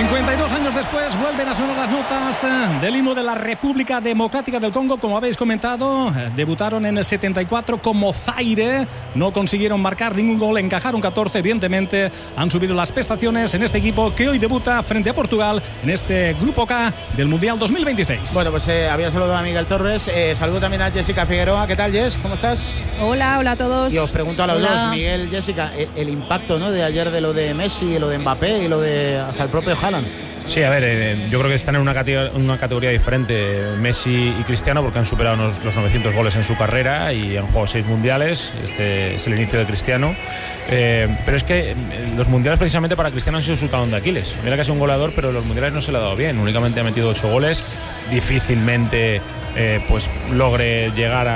52 años después vuelven a sonar las notas del himno de la República Democrática del Congo. Como habéis comentado, debutaron en el 74 como Zaire, no consiguieron marcar ningún gol, encajaron 14. Evidentemente han subido las prestaciones en este equipo que hoy debuta frente a Portugal en este Grupo K del Mundial 2026. Bueno, pues había saludado a Miguel Torres, saludo también a Jessica Figueroa. ¿Qué tal, Jess? ¿Cómo estás? Hola a todos. Y os pregunto a los dos, Miguel, Jessica, el impacto, ¿no?, de ayer de lo de Messi, lo de Mbappé y lo de hasta el propio Haaland. Sí, a ver, yo creo que están en una categoría diferente Messi y Cristiano, porque han superado los 900 goles en su carrera y han jugado 6 mundiales. Este es el inicio de Cristiano. Pero es que los mundiales precisamente para Cristiano han sido su talón de Aquiles. Mira que es un goleador, pero los mundiales no se le ha dado bien. Únicamente ha metido 8 goles. Difícilmente pues logre llegar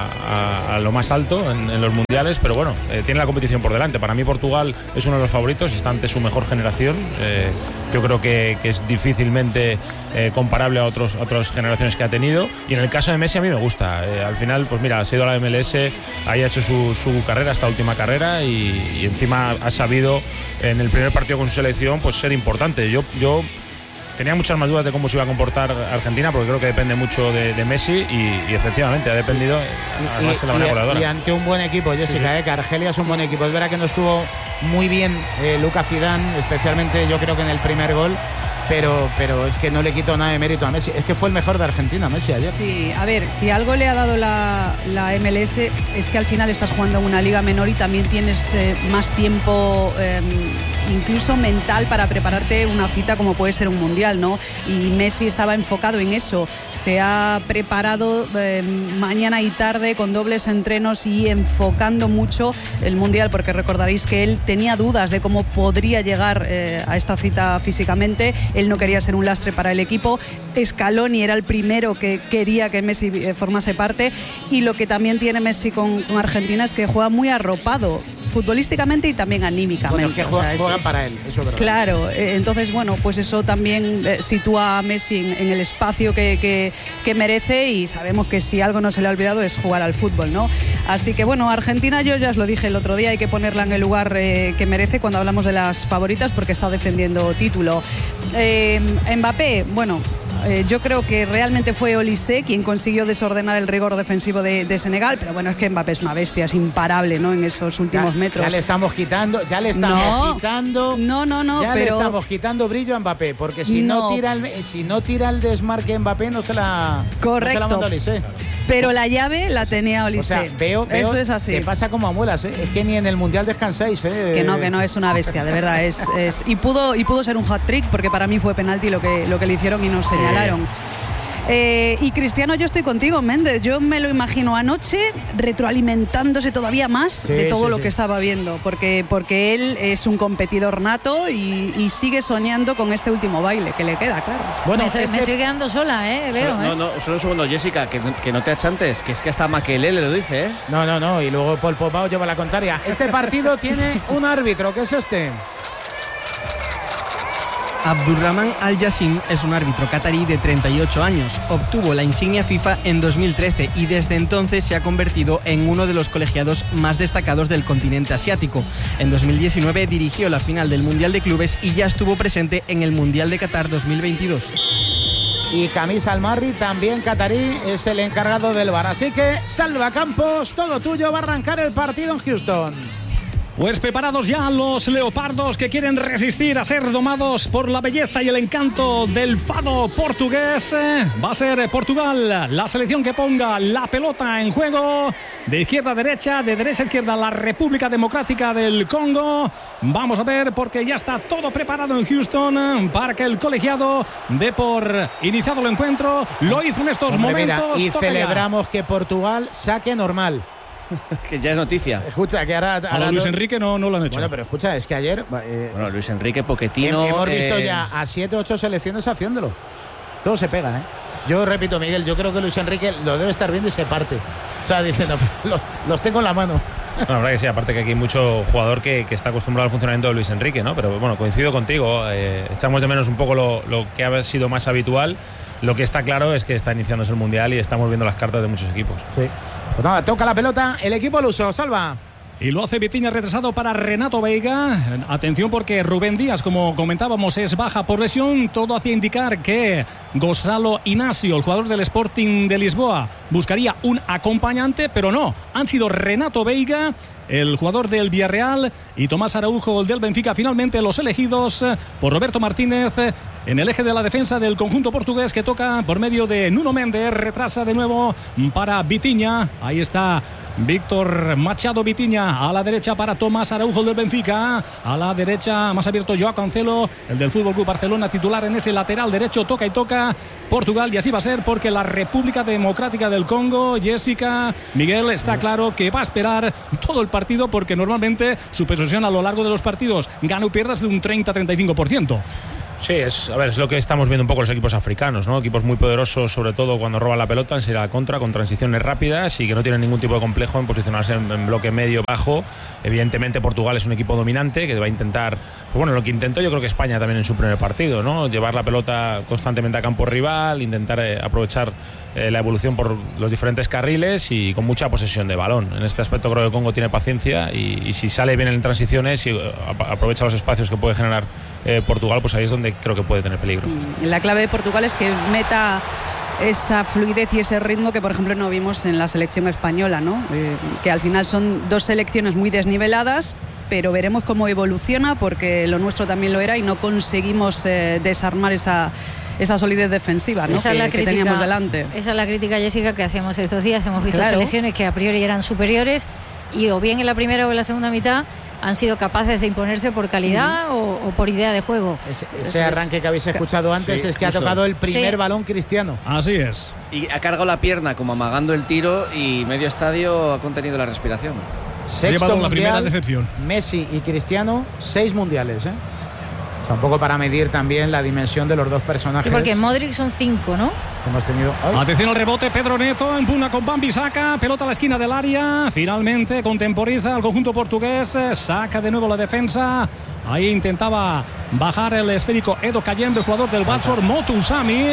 a lo más alto en los mundiales, pero bueno, tiene la competición por delante. Para mí Portugal es uno de los favoritos, está ante su mejor generación. Yo creo que es difícilmente comparable a otras generaciones que ha tenido, y en el caso de Messi a mí me gusta. Al final, pues mira, se ha ido a la MLS, ahí ha hecho su carrera, esta última carrera, y encima ha sabido en el primer partido con su selección pues ser importante. Yo tenía muchas más dudas de cómo se iba a comportar Argentina, porque creo que depende mucho de Messi, y efectivamente ha dependido además de la manera goleadora. Y ante un buen equipo, Jessica, sí. Que Argelia es un buen equipo. Es verdad que no estuvo muy bien Lucas Zidane, especialmente yo creo que en el primer gol, pero es que no le quito nada de mérito a Messi. Es que fue el mejor de Argentina, Messi, ayer. Sí, a ver, si algo le ha dado la MLS es que al final estás jugando en una liga menor y también tienes más tiempo, incluso mental, para prepararte una cita como puede ser un mundial, ¿no? Y Messi estaba enfocado en eso. Se ha preparado mañana y tarde con dobles entrenos y enfocando mucho el mundial, porque recordaréis que él tenía dudas de cómo podría llegar a esta cita físicamente. Él no quería ser un lastre para el equipo. Scaloni era el primero que quería que Messi formase parte, y lo que también tiene Messi con Argentina es que juega muy arropado futbolísticamente y también anímicamente. Bueno, que juegan para él, eso es verdad. Claro, entonces bueno, pues eso también sitúa a Messi en el espacio que merece, y sabemos que si algo no se le ha olvidado es jugar al fútbol, ¿no? Así que bueno, Argentina, yo ya os lo dije el otro día, hay que ponerla en el lugar que merece cuando hablamos de las favoritas, porque está defendiendo título. Mbappé, bueno, yo creo que realmente fue Olise quien consiguió desordenar el rigor defensivo de Senegal, pero bueno, es que Mbappé es una bestia, es imparable, ¿no?, en esos últimos metros. Ya le estamos quitando le estamos quitando brillo a Mbappé, porque si no tira el desmarque Mbappé no se la manda Olise. Pero la llave la tenía Olise. O sea, veo eso es así. Que pasa como a muelas, es que ni en el Mundial descansáis, Que no, es una bestia, de verdad. Y pudo ser un hat-trick, porque para mí fue penalti lo que le hicieron y nos señalaron. Y Cristiano, yo estoy contigo, Méndez. Yo me lo imagino anoche retroalimentándose todavía más de todo lo que estaba viendo, porque él es un competidor nato y sigue soñando con este último baile que le queda, claro. Bueno, me estoy quedando sola, veo. Solo un segundo, Jessica, que no te achantes, que es que hasta Makelele lo dice, ¿eh? No, y luego Paul Pogba lleva la contraria. Este partido tiene un árbitro, ¿qué es este? Abdurrahman Al-Yassim es un árbitro catarí de 38 años. Obtuvo la insignia FIFA en 2013 y desde entonces se ha convertido en uno de los colegiados más destacados del continente asiático. En 2019 dirigió la final del Mundial de Clubes y ya estuvo presente en el Mundial de Qatar 2022. Y Kamis Al-Marri, también catarí, es el encargado del VAR. Así que, Salva Campos, todo tuyo, va a arrancar el partido en Houston. Pues preparados ya los leopardos que quieren resistir a ser domados por la belleza y el encanto del fado portugués. Va a ser Portugal la selección que ponga la pelota en juego, de izquierda a derecha, de derecha a izquierda, la República Democrática del Congo. Vamos a ver, porque ya está todo preparado en Houston para que el colegiado dé por iniciado el encuentro. Lo hizo en estos momentos. Mira, y celebramos que Portugal saque normal. Que ya es noticia. Escucha, que ahora Luis Enrique no lo han hecho. Bueno, pero escucha, es que ayer Luis Enrique, Pochettino, hemos visto ya a 7 o 8 selecciones haciéndolo. Todo se pega, ¿eh? Yo repito, Miguel, yo creo que Luis Enrique lo debe estar viendo y se parte. O sea, diciendo, los tengo en la mano. No, la verdad que sí, aparte que aquí hay mucho jugador que está acostumbrado al funcionamiento de Luis Enrique, ¿no? Pero bueno, coincido contigo, echamos de menos un poco lo que ha sido más habitual. Lo que está claro es que está iniciándose el Mundial y estamos viendo las cartas de muchos equipos. Sí. Pues nada, toca la pelota el equipo luso, Salva. Y lo hace Vitinha, retrasado para Renato Veiga. Atención porque Rubén Díaz, como comentábamos, es baja por lesión. Todo hacía indicar que Gonzalo Inacio, el jugador del Sporting de Lisboa, buscaría un acompañante, pero no. Han sido Renato Veiga, el jugador del Villarreal, y Tomás Araujo, el del Benfica, finalmente los elegidos por Roberto Martínez en el eje de la defensa del conjunto portugués, que toca por medio de Nuno Méndez. Retrasa de nuevo para Vitinha. Ahí está Víctor Machado Vitinha, a la derecha para Tomás Araujo del Benfica, a la derecha más abierto Joao Cancelo, el del Fútbol Club Barcelona, titular en ese lateral derecho. Toca y toca Portugal, y así va a ser, porque la República Democrática del Congo, Jessica, Miguel, está claro que va a esperar todo el partido, porque normalmente su posesión a lo largo de los partidos, gana o pierdas, de un 30-35%. Sí, es lo que estamos viendo un poco los equipos africanos, ¿no? Equipos muy poderosos, sobre todo cuando roban la pelota, en salir a la contra, con transiciones rápidas, y que no tienen ningún tipo de complejo en posicionarse en bloque medio bajo. Evidentemente Portugal es un equipo dominante que va a intentar, pues bueno, lo que intentó yo creo que España también en su primer partido, ¿no? Llevar la pelota constantemente a campo rival, intentar aprovechar la evolución por los diferentes carriles y con mucha posesión de balón. En este aspecto creo que Congo tiene paciencia, y si sale bien en transiciones y aprovecha los espacios que puede generar Portugal, pues ahí es donde creo que puede tener peligro. La clave de Portugal es que meta esa fluidez y ese ritmo que, por ejemplo, no vimos en la selección española, ¿no? Que al final son dos selecciones muy desniveladas, pero veremos cómo evoluciona, porque lo nuestro también lo era y no conseguimos desarmar esa solidez defensiva, ¿no? que teníamos delante. Esa es la crítica, Jessica, que hacíamos estos días. Hemos visto selecciones que a priori eran superiores, y o bien en la primera o en la segunda mitad han sido capaces de imponerse por calidad o por idea de juego. Ese arranque que habéis escuchado antes, es que ha tocado el primer balón Cristiano. Así es. Y ha cargado la pierna como amagando el tiro, y medio estadio ha contenido la respiración. Sexto la primera mundial, decepción. Messi y Cristiano, 6 mundiales, O sea, un poco para medir también la dimensión de los dos personajes. Sí, porque Modric son 5, ¿no? Hemos tenido. Atención al rebote, Pedro Neto empuna con Wan-Bissaka, pelota a la esquina del área, finalmente contemporiza al conjunto portugués, saca de nuevo la defensa. Ahí intentaba bajar el esférico Edo Kayembe, el jugador del Watford. Motu Usami,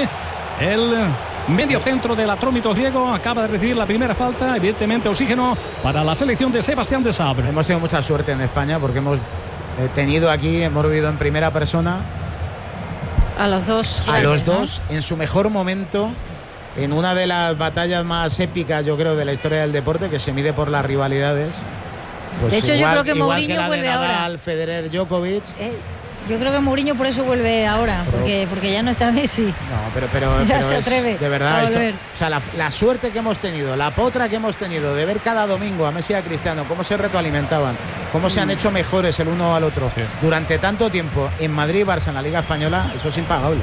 el medio centro del atrómito griego, acaba de recibir la primera falta. Evidentemente oxígeno para la selección de Sebastián de Sabre. Hemos tenido mucha suerte en España, porque hemos tenido aquí, hemos vivido en primera persona a los dos en su mejor momento, en una de las batallas más épicas, yo creo, de la historia del deporte, que se mide por las rivalidades. Pues de hecho, igual, yo creo que Mourinho vuelve Nadal, ahora. Federer, Djokovic. Yo creo que Mourinho por eso vuelve ahora, porque ya no está Messi. No, pero ya se atreve de verdad, a volver. O sea, la suerte que hemos tenido, la potra que hemos tenido de ver cada domingo a Messi y a Cristiano, cómo se retroalimentaban, cómo se han hecho mejores el uno al otro durante tanto tiempo en Madrid y Barça, en la Liga Española, eso es impagable.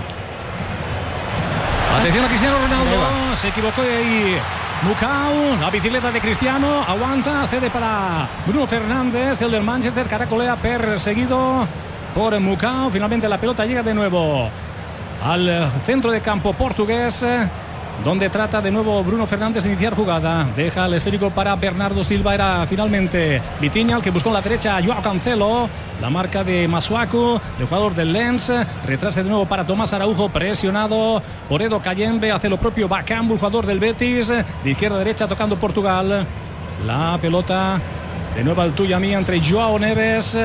Atención a Cristiano Ronaldo, se equivocó ahí Mukau, la bicicleta de Cristiano, aguanta, cede para Bruno Fernández, el del Manchester, caracolea, perseguido por Mukau. Finalmente la pelota llega de nuevo al centro de campo portugués, donde trata de nuevo Bruno Fernández de iniciar jugada. Deja el esférico para Bernardo Silva. Era finalmente Vitinha el que buscó en la derecha a Joao Cancelo. La marca de Masuaku, el jugador del Lens. Retrasa de nuevo para Tomás Araujo, presionado por Edo Kayembe. Hace lo propio Bakambu, el jugador del Betis. De izquierda a derecha tocando Portugal. La pelota de nuevo al tuya mía entre Joao Neves.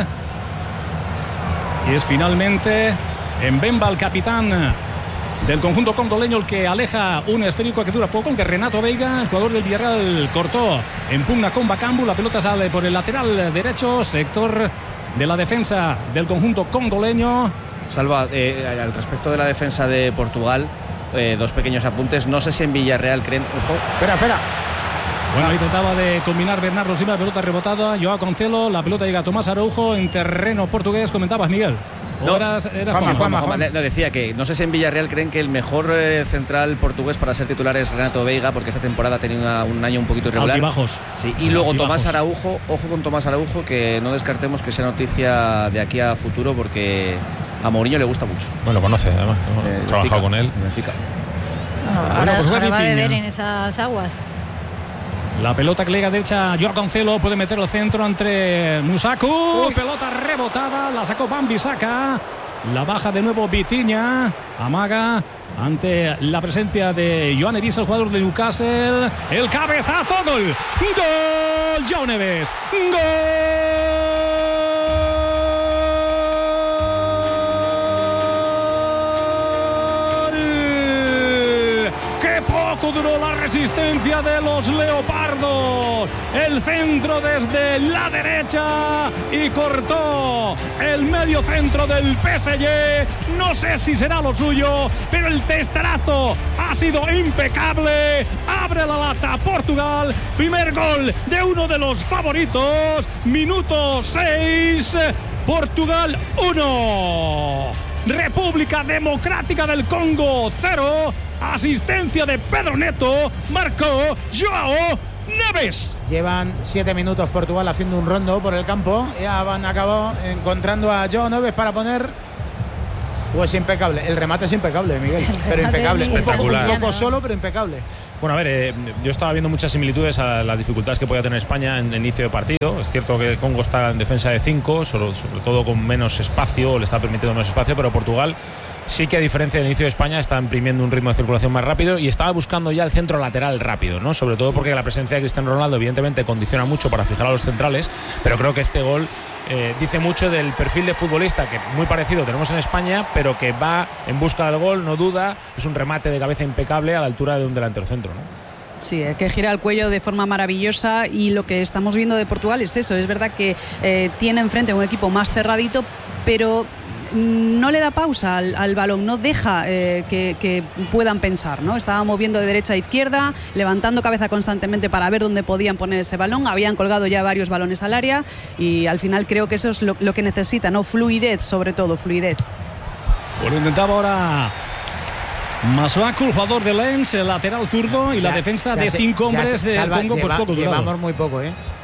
Y es finalmente Mbemba, el capitán del conjunto congoleño, el que aleja un esférico que dura poco, aunque Renato Veiga, el jugador del Villarreal, cortó en pugna con Bakambu. La pelota sale por el lateral derecho, sector de la defensa del conjunto congoleño. Salva, al respecto de la defensa de Portugal, dos pequeños apuntes. No sé si en Villarreal creen... Ojo. Espera. Bueno, ahí trataba de combinar Bernardo Silva, la pelota rebotada, Joao Cancelo, la pelota llega a Tomás Araujo en terreno portugués. Comentabas, Miguel. No, decía que no sé si en Villarreal creen que el mejor central portugués para ser titular es Renato Veiga, porque esta temporada ha tenido un año un poquito irregular. Altibajos. Sí, y luego Tomás Araujo, ojo con Tomás Araujo, que no descartemos que sea noticia de aquí a futuro, porque a Mourinho le gusta mucho. Bueno, lo conoce además, he trabajado con él. Ahora va a beber en esas aguas. La pelota que le llega derecha, Joao Cancelo puede meter el centro entre Musaku. Pelota rebotada, la sacó Wan-Bissaka. La baja de nuevo Vitinha. Amaga ante la presencia de Joan Evisa, el jugador de Newcastle. El cabezazo, gol. ¡Gol! gol, Joao Neves. ¡Gol! Duró la resistencia de los leopardos, el centro desde la derecha y cortó el medio centro del PSG. No sé si será lo suyo, pero el testarazo ha sido impecable. Abre la lata Portugal, primer gol de uno de los favoritos, minuto 6, Portugal 1, República Democrática del Congo 0. Asistencia de Pedro Neto, marcó Joao Neves. Llevan 7 minutos Portugal haciendo un rondo por el campo. Ya han acabado encontrando a Joao Neves para poner. Pues impecable. El remate es impecable, Miguel. Pero impecable. Un poco solo, pero impecable. Bueno, a ver, yo estaba viendo muchas similitudes a las dificultades que podía tener España en el inicio de partido. Es cierto que Congo está en defensa de 5, sobre todo con menos espacio, le está permitiendo menos espacio, pero Portugal sí que, a diferencia del inicio de España, está imprimiendo un ritmo de circulación más rápido y estaba buscando ya el centro lateral rápido, ¿no? Sobre todo porque la presencia de Cristiano Ronaldo evidentemente condiciona mucho para fijar a los centrales, pero creo que este gol dice mucho del perfil de futbolista que muy parecido tenemos en España, pero que va en busca del gol, no duda, es un remate de cabeza impecable a la altura de un delantero centro, ¿no? Sí, que gira el cuello de forma maravillosa, y lo que estamos viendo de Portugal es eso. Es verdad que tiene enfrente un equipo más cerradito, pero no le da pausa al balón, no deja que puedan pensar, ¿no? Estaba moviendo de derecha a izquierda, levantando cabeza constantemente para ver dónde podían poner ese balón. Habían colgado ya varios balones al área y al final creo que eso es lo que necesita, ¿no? Fluidez, sobre todo, fluidez. Bueno, intentaba ahora Masuaku, el jugador de Lens, el lateral zurdo, y la defensa de 5 hombres de Congo, pues poco durado. Llevamos muy poco,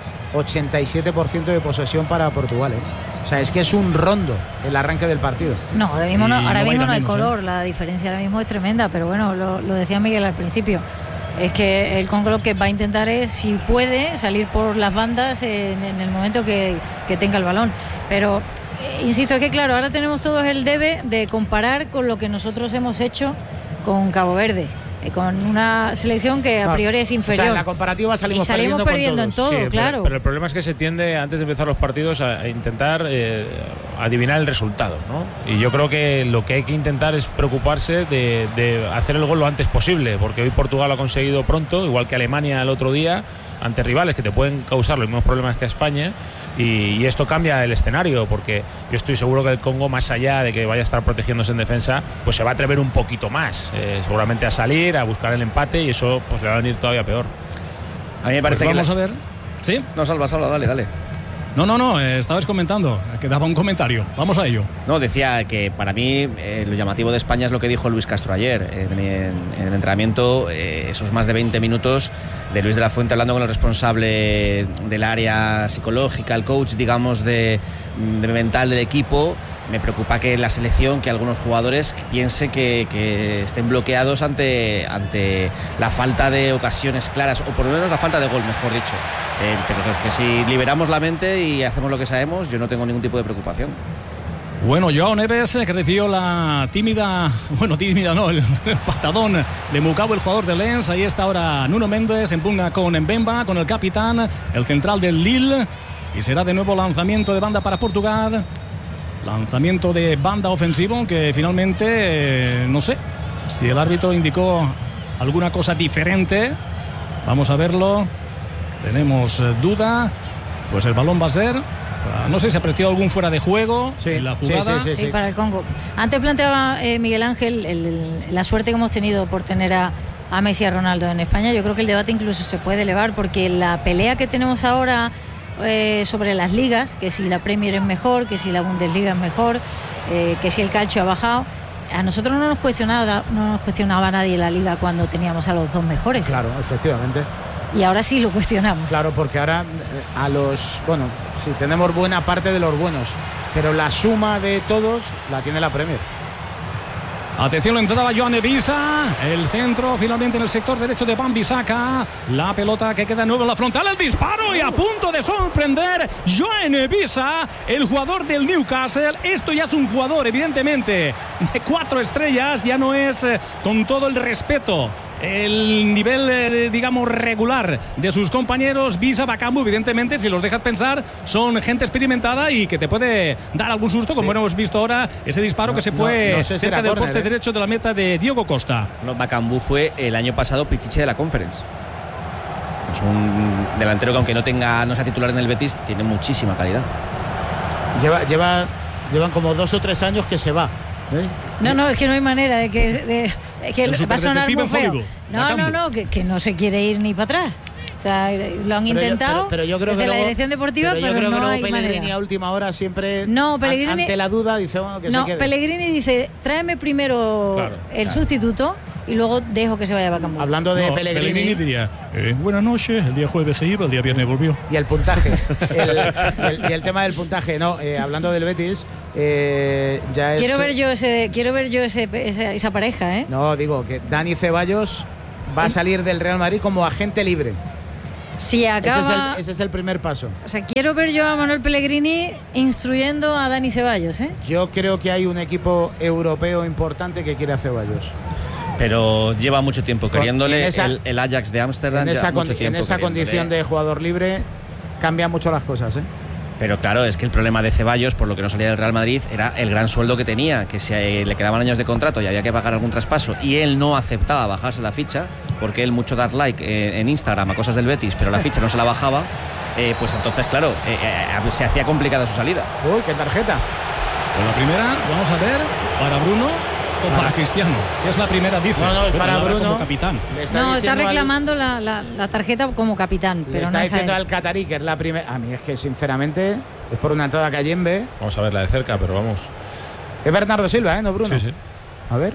87% de posesión para Portugal, O sea, es que es un rondo el arranque del partido. No, ahora mismo no hay color, la diferencia ahora mismo es tremenda, pero bueno, lo decía Miguel al principio. Es que el Congo lo que va a intentar es, si puede, salir por las bandas en el momento que tenga el balón. Pero insisto, es que claro, ahora tenemos todos el debe de comparar con lo que nosotros hemos hecho con Cabo Verde, con una selección que a priori es inferior. O sea, en la comparativa salimos perdiendo en todo, sí, claro. Pero el problema es que se tiende, antes de empezar los partidos, a intentar adivinar el resultado, ¿no? Y yo creo que lo que hay que intentar es preocuparse de hacer el gol lo antes posible, porque hoy Portugal lo ha conseguido pronto, igual que Alemania el otro día, ante rivales que te pueden causar los mismos problemas que a España, y esto cambia el escenario, porque yo estoy seguro que el Congo, más allá de que vaya a estar protegiéndose en defensa, pues se va a atrever un poquito más, seguramente a salir, a buscar el empate, y eso pues le va a venir todavía peor. A mí me parece pues vamos a ver. ¿Sí? No, Salva, dale. No, estabas comentando, que daba un comentario. Vamos a ello. No, decía que para mí lo llamativo de España es lo que dijo Luis Castro ayer en el entrenamiento, esos más de 20 minutos de Luis de la Fuente hablando con el responsable del área psicológica, el coach, digamos, de mental del equipo. Me preocupa que la selección, que algunos jugadores piense que estén bloqueados ante la falta de ocasiones claras, o por lo menos la falta de gol, mejor dicho. Pero que si liberamos la mente y hacemos lo que sabemos, yo no tengo ningún tipo de preocupación. Bueno, Joao Neves, que recibió la tímida no, el patadón de Mukau, el jugador de Lens. Ahí está ahora Nuno Méndez en pugna con Mbemba, con el capitán, el central del Lille, y será de nuevo lanzamiento de banda para Portugal. Lanzamiento de banda ofensivo que finalmente, no sé si el árbitro indicó alguna cosa diferente. Vamos a verlo. Tenemos duda. Pues el balón va a ser, no sé si se apreció algún fuera de juego en la jugada. Sí, para el Congo. Antes planteaba Miguel Ángel la suerte que hemos tenido por tener a Messi y a Ronaldo en España. Yo creo que el debate incluso se puede elevar, porque la pelea que tenemos ahora sobre las ligas, que si la Premier es mejor, que si la Bundesliga es mejor, que si el calcio ha bajado, a nosotros no nos cuestionaba nadie la liga cuando teníamos a los dos mejores. Claro, efectivamente. Y ahora sí lo cuestionamos. Claro, porque ahora sí tenemos buena parte de los buenos, pero la suma de todos la tiene la Premier. Atención, la entrada Joao Neves, el centro finalmente en el sector derecho de Wan-Bissaka, la pelota que queda nueva en la frontal, el disparo, y a punto de sorprender Joao Neves, el jugador del Newcastle. Esto ya es un jugador evidentemente de 4 estrellas, ya no es, con todo el respeto el nivel, digamos, regular de sus compañeros. Visa, Bakambu, evidentemente, si los dejas pensar, son gente experimentada y que te puede dar algún susto, como hemos visto ahora, ese disparo que se fue cerca del poste derecho de la meta de Diego Costa. No, Bakambu fue el año pasado Pichichi de la Conference. Es un delantero que, aunque no sea titular en el Betis, tiene muchísima calidad. Llevan como 2 o 3 años que se va. No, es que no hay manera de que va a sonar muy feo. No, que no se quiere ir ni para atrás. O sea, lo han intentado pero yo creo desde que la luego, dirección deportiva, pero no hay Pellegrini manera. a última hora siempre Pellegrini, ante la duda dice que se quede. Pellegrini dice, tráeme primero el sustituto y luego dejo que se vaya a Bakambu. Hablando de Pellegrini diría, buenas noches, el día jueves se iba, el día viernes volvió. Y el puntaje. y el tema del puntaje, hablando del Betis, ya es... Quiero ver yo esa pareja, ¿eh? No, digo que Dani Ceballos va a salir del Real Madrid como agente libre. Si acaba... Ese es el primer paso. O sea, quiero ver yo a Manuel Pellegrini instruyendo a Dani Ceballos, ¿eh? Yo creo que hay un equipo europeo importante que quiere a Ceballos. Pero lleva mucho tiempo queriéndole el Ajax de Ámsterdam. En esa condición de jugador libre cambian mucho las cosas, ¿eh? Pero claro, es que el problema de Ceballos, por lo que no salía del Real Madrid, era el gran sueldo que tenía, que si le quedaban años de contrato y había que pagar algún traspaso, y él no aceptaba bajarse la ficha, porque él mucho dar like en Instagram a cosas del Betis, pero la ficha no se la bajaba, pues entonces, claro, se hacía complicada su salida. Uy, qué tarjeta. Pues la primera, vamos a ver, para Bruno o para Cristiano, que es la primera, dice. No, es para Bruno. Como capitán. Está reclamando la tarjeta como capitán. Pero está diciendo al catarí que es la primera. A mí es que, sinceramente, es por una entrada a Cayembe. Vamos a verla de cerca, pero vamos. Es Bernardo Silva, no Bruno. Sí. A ver.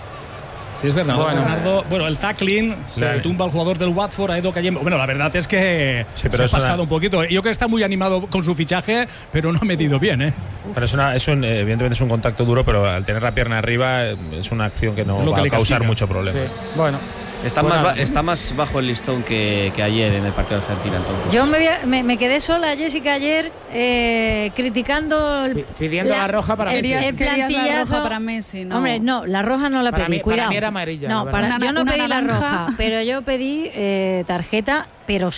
Sí, es Bernardo. Bueno, el tackling le tumba al jugador del Watford, a Edo Cayembe. Bueno, la verdad es que se ha pasado un poquito. Yo creo que está muy animado con su fichaje, pero no ha medido bien, ¿eh? Pero evidentemente es un contacto duro, pero al tener la pierna arriba es una acción que no va a causar mucho problema. Sí. Bueno. Está más bajo el listón que ayer en el partido de Argentina, entonces. Yo me quedé sola, Jessica, ayer criticando pidiendo la roja para Messi. La roja para Messi, ¿no? Hombre, no, la roja no la pedí, cuidado. Para mí era amarilla. No, yo no pedí la roja, pero yo pedí tarjeta, pero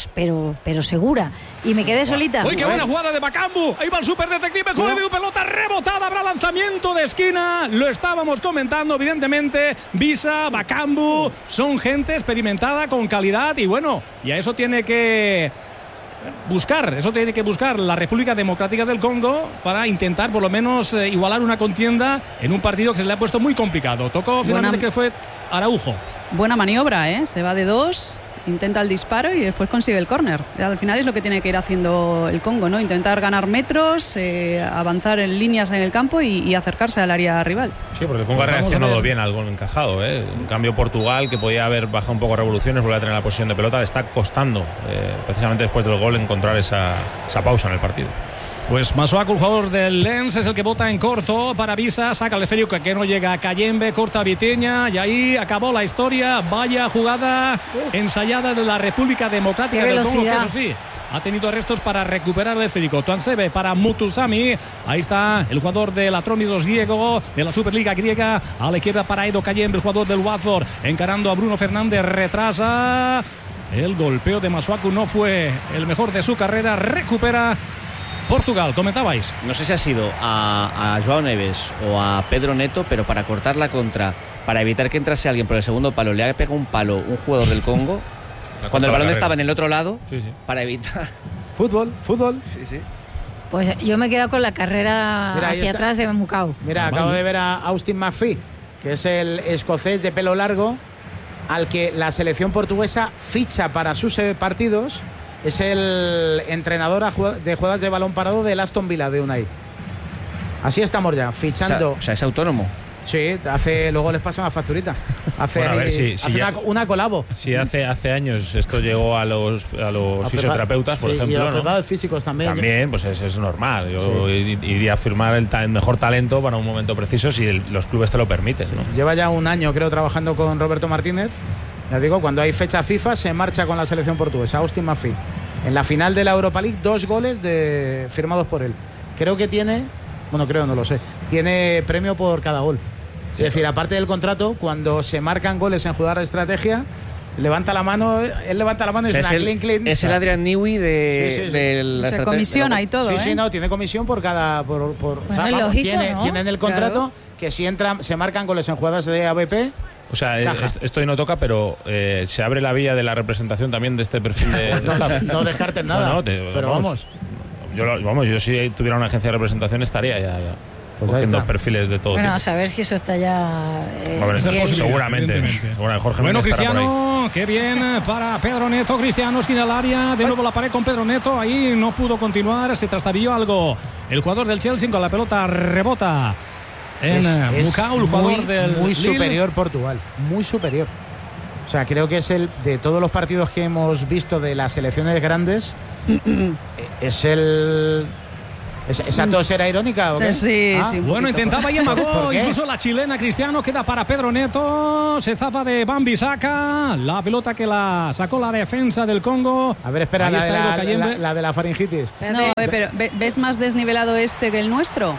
segura. Y me quedé solita. ¡Uy, qué buena jugada de Bakambu! Ahí va el superdetective, pelota rebotada, habrá lanzamiento de esquina. Lo estábamos comentando, evidentemente. Visa, Bakambu, son gente experimentada con calidad y bueno, y a eso tiene que buscar la República Democrática del Congo para intentar por lo menos igualar una contienda en un partido que se le ha puesto muy complicado. Tocó finalmente que fue Araujo. Buena maniobra, ¿eh? Se va de 2, intenta el disparo y después consigue el córner. Al final es lo que tiene que ir haciendo el Congo, ¿no? Intentar ganar metros, avanzar en líneas en el campo y acercarse al área rival. Sí, porque el Congo ha reaccionado bien al gol encajado, ¿eh? En cambio, Portugal, que podía haber bajado un poco revoluciones, volver a tener la posición de pelota, le está costando, precisamente después del gol, encontrar esa pausa en el partido. Pues Masuaku, el jugador del Lens, es el que bota en corto para Visa, saca el esférico que no llega a Cayembe, corta a Viteña y ahí acabó la historia. Vaya jugada ensayada de la República Democrática del Congo, que eso sí, ha tenido arrestos para recuperar el esférico. Tuansebe para Mutusami, ahí está el jugador del Atrómidos griego, de la Superliga griega, a la izquierda para Edo Cayembe, el jugador del Watford, encarando a Bruno Fernández, retrasa. El golpeo de Masuaku no fue el mejor de su carrera, recupera Portugal. Comentabais. No sé si ha sido a Joao Neves o a Pedro Neto, pero para cortar la contra, para evitar que entrase alguien por el segundo palo, le ha pegado un palo un jugador del Congo cuando el balón estaba en el otro lado, para evitar. Fútbol. Sí. Pues yo me he quedado con la carrera hacia atrás de Mucao. Mira, acabo de ver a Austin McPhee, que es el escocés de pelo largo, al que la selección portuguesa ficha para sus partidos. Es el entrenador de jugadas de balón parado del Aston Villa de Unai. Así estamos ya, fichando. O sea, es autónomo. Sí, luego les pasa una facturita. Hace una colabo. Sí, hace años esto llegó a los fisioterapeutas, por ejemplo. Y a los preparados físicos también. También, pues es normal. Yo iría a firmar el mejor talento para un momento preciso si los clubes te lo permiten, ¿no? Lleva ya un año, creo, trabajando con Roberto Martínez. Ya digo, cuando hay fecha FIFA se marcha con la selección portuguesa. Austin McPhee. En la final de la Europa League, 2 goles firmados por él. Creo que tiene, no lo sé, tiene premio por cada gol. Es decir, aparte del contrato, cuando se marcan goles en jugar de estrategia, levanta la mano, él levanta la mano y es una clean. Es el Adrian Newey de la se comisiona y todo. Sí, no, tiene comisión por cada. Bueno, o sea, vamos, tiene en el contrato que si entran, se marcan goles en jugadas de AVP. O sea, esto no toca, pero se abre la vía de la representación también de este perfil de staff. No descartes nada. Pero vamos. Yo si tuviera una agencia de representación estaría ya pues cogiendo perfiles de todo. Bueno, a saber si eso está ya. Seguramente. Jorge bueno, Cristiano, qué bien para Pedro Neto. Cristiano, esquina al área. De nuevo la pared con Pedro Neto. Ahí no pudo continuar. Se trastabilló algo. El jugador del Chelsea con la pelota rebota en Mukau, el jugador del muy Lille. Superior Portugal. Muy superior. O sea, creo que es de todos los partidos que hemos visto de las selecciones grandes, es el. ¿Esa tos era irónica o qué? Sí. Bueno, intentaba y amagó. Incluso la chilena Cristiano queda para Pedro Neto. Se zafa de Wan-Bissaka. La pelota que la sacó la defensa del Congo. A ver, espera, la de la faringitis. No, pero ¿ves más desnivelado este que el nuestro?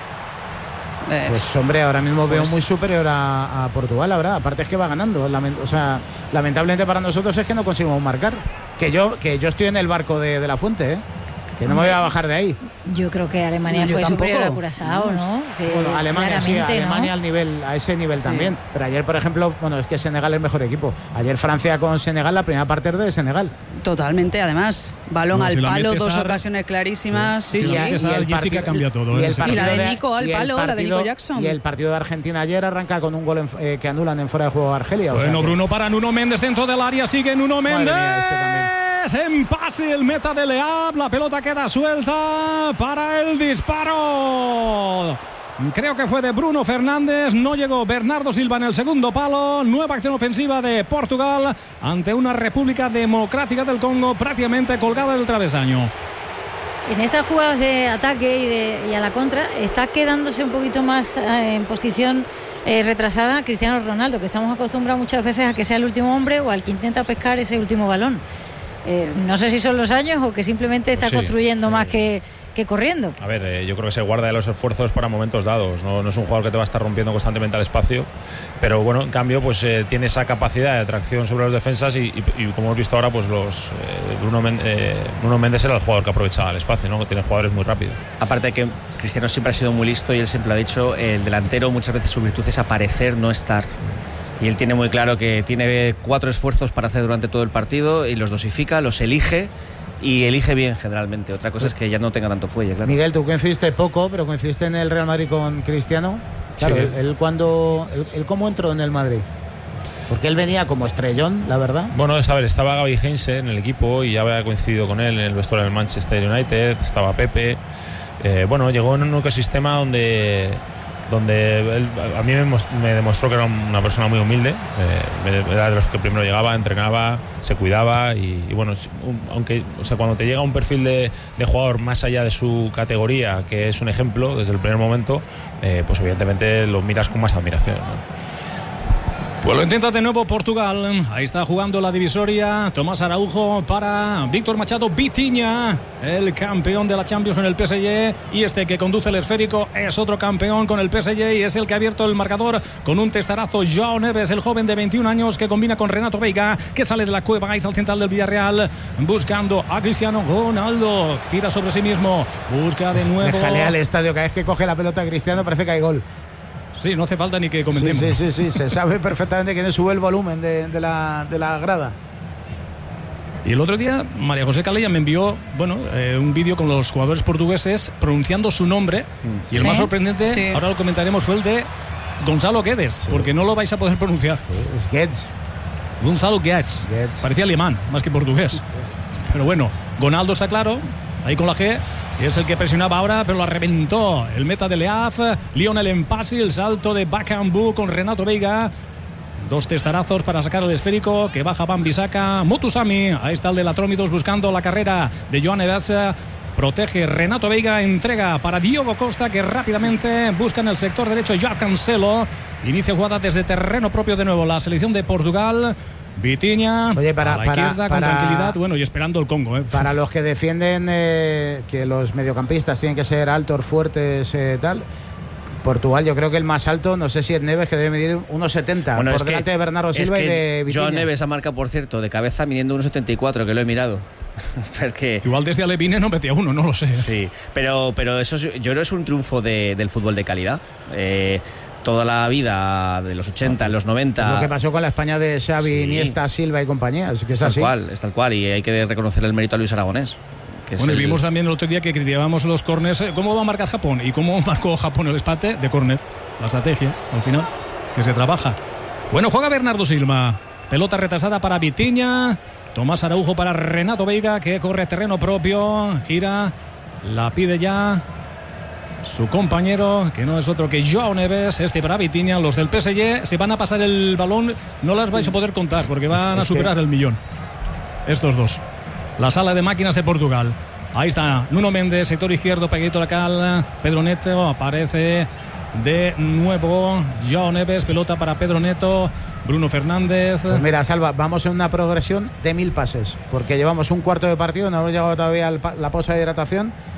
Pues hombre, ahora mismo veo muy superior a Portugal, la verdad. Aparte es que va ganando. O sea, lamentablemente para nosotros es que no conseguimos marcar. Que yo estoy en el barco de la fuente, ¿eh? Que no me voy a bajar de ahí. Yo creo que Alemania fue superior a Curazao, ¿no? Bueno, Alemania sí, Alemania ¿no? a ese nivel también. Pero ayer, por ejemplo, es que Senegal es el mejor equipo. Ayer Francia con Senegal, la primera parte es de Senegal. Totalmente, además. Balón al palo, dos ocasiones clarísimas. Sí. Y el Jessica cambia todo. Y la de Nico al palo, la de Nico Jackson. Y el partido de Argentina ayer arranca con un gol que anulan en fuera de juego a Argelia. Bueno, Bruno para Nuno Méndez dentro del área. Sigue Nuno Méndez. También. En pase el meta de Leab, la pelota queda suelta para el disparo. Creo que fue de Bruno Fernández, no llegó Bernardo Silva en el segundo palo. Nueva acción ofensiva de Portugal ante una República Democrática del Congo prácticamente colgada del travesaño. En estas jugadas de ataque y a la contra está quedándose un poquito más en posición retrasada Cristiano Ronaldo, que estamos acostumbrados muchas veces a que sea el último hombre o al que intenta pescar ese último balón. No sé si son los años o que simplemente está construyendo más que corriendo. A ver, yo creo que se guarda de los esfuerzos para momentos dados. No es un jugador que te va a estar rompiendo constantemente al espacio, pero bueno, en cambio pues tiene esa capacidad de atracción sobre los defensas y como hemos visto ahora, pues Bruno Méndez era el jugador que aprovechaba el espacio, ¿no? Tiene jugadores muy rápidos. Aparte de que Cristiano siempre ha sido muy listo y él siempre lo ha dicho, el delantero muchas veces su virtud es aparecer, no estar. Y él tiene muy claro que tiene 4 esfuerzos para hacer durante todo el partido y los dosifica, los elige y elige bien generalmente. Otra cosa es que ya no tenga tanto fuelle, claro. Miguel, tú coincidiste poco, pero coincidiste en el Real Madrid con Cristiano. Claro, sí. Él ¿cómo entró en el Madrid? Porque él venía como estrellón, la verdad. Bueno, estaba Gaby Heinze en el equipo y ya había coincidido con él en el vestuario del Manchester United, estaba Pepe. Llegó en un ecosistema donde él, a mí me demostró que era una persona muy humilde, era de los que primero llegaba, entrenaba, se cuidaba y bueno, aunque cuando te llega un perfil de jugador más allá de su categoría, que es un ejemplo desde el primer momento, pues evidentemente lo miras con más admiración, ¿no? Pues lo intenta de nuevo Portugal. Ahí está jugando la divisoria. Tomás Araujo para Víctor Machado. Vitinha, el campeón de la Champions en el PSG. Y este que conduce el esférico es otro campeón con el PSG y es el que ha abierto el marcador con un testarazo. João Neves, el joven de 21 años que combina con Renato Veiga, que sale de la cueva. Ahí está el central del Villarreal buscando a Cristiano Ronaldo. Gira sobre sí mismo. Busca de nuevo. Déjale al estadio. Cada vez que coge la pelota Cristiano parece que hay gol. Sí, no hace falta ni que comentemos. Sí, se sabe perfectamente que sube el volumen de la grada. Y el otro día María José Calella me envió un vídeo con los jugadores portugueses pronunciando su nombre y el más sorprendente, ahora lo comentaremos, fue el de Gonzalo Guedes, porque no lo vais a poder pronunciar. Sí, es Guedes. Gonzalo Guedes. Parecía alemán, más que portugués. Pero bueno, Gonaldo está claro, ahí con la G. Y es el que presionaba ahora, pero la reventó el meta de Leaf. Lionel Empassi, el salto de Bakambu con Renato Veiga. 2 testarazos para sacar el esférico que baja Wan-Bissaka. Mutusami, ahí está el de la Trómidos buscando la carrera de João Neves. Protege Renato Veiga, entrega para Diogo Costa, que rápidamente busca en el sector derecho João Cancelo. Inicia jugada desde terreno propio de nuevo la selección de Portugal. Vitinha a la izquierda con tranquilidad, y esperando el Congo. Para los que defienden que los mediocampistas tienen que ser altos, fuertes, tal, Portugal, yo creo que el más alto, no sé si es Neves, que debe medir 1,70, Bueno, por delante de Bernardo Silva y de Vitinha. Joao Neves ha marcado, por cierto, de cabeza midiendo 1,74, que lo he mirado. Porque... Igual desde Alevine no metía uno, no lo sé. Sí, pero eso yo creo que es un triunfo del fútbol de calidad. Toda la vida de los 80, los 90. Es lo que pasó con la España de Xavi, sí, Iniesta, Silva y compañía. Es que es así. Es tal cual, y hay que reconocer el mérito a Luis Aragonés. Bueno, y vimos también el otro día que criticábamos los córners. ¿Cómo va a marcar Japón? ¿Y cómo marcó Japón el empate de córner? La estrategia, al final, que se trabaja. Bueno, juega Bernardo Silva. Pelota retrasada para Vitinha. Tomás Araujo para Renato Veiga, que corre terreno propio. Gira, la pide ya su compañero, que no es otro que Joao Neves. Para Vitinha. Los del PSG se van a pasar el balón. No las vais a poder contar porque van a superar el millón. Estos dos. La sala de máquinas de Portugal. Ahí está Nuno Méndez, sector izquierdo, pegadito a la cal. Pedro Neto aparece de nuevo. Joao Neves, pelota para Pedro Neto. Bruno Fernández. Pues mira, Salva, vamos en una progresión de 1000 pases, porque llevamos un cuarto de partido, no hemos llegado todavía a la pausa de hidratación